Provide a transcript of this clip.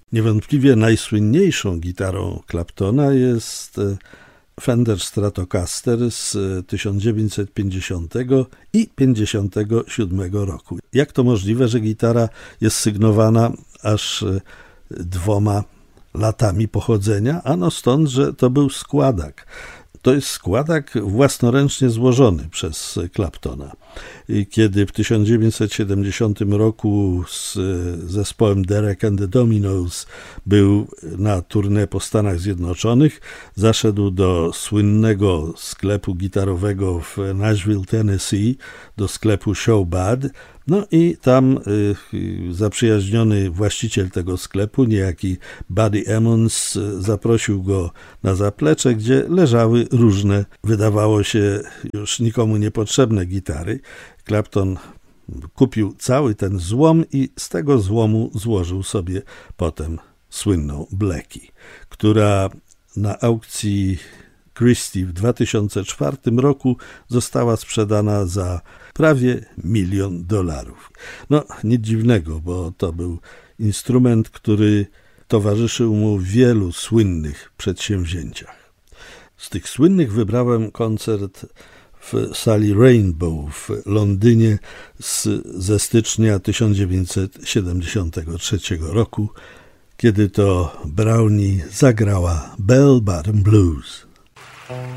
Niewątpliwie najsłynniejszą gitarą Claptona jest Fender Stratocaster z 1950 i 1957 roku. Jak to możliwe, że gitara jest sygnowana aż 2 latami pochodzenia? Ano stąd, że to był składak. To jest składak własnoręcznie złożony przez Claptona. Kiedy w 1970 roku z zespołem Derek and the Dominos był na tournée po Stanach Zjednoczonych, zaszedł do słynnego sklepu gitarowego w Nashville, Tennessee, do sklepu Showbad. No i tam zaprzyjaźniony właściciel tego sklepu, niejaki Buddy Emmons, zaprosił go na zaplecze, gdzie leżały różne, wydawało się już nikomu niepotrzebne gitary. Clapton kupił cały ten złom i z tego złomu złożył sobie potem słynną Blackie, która na aukcji Christie w 2004 roku została sprzedana za prawie $1 milion. No, nic dziwnego, bo to był instrument, który towarzyszył mu w wielu słynnych przedsięwzięciach. Z tych słynnych wybrałem koncert w sali Rainbow w Londynie ze stycznia 1973 roku, kiedy to Brownie zagrała Bell Bottom Blues.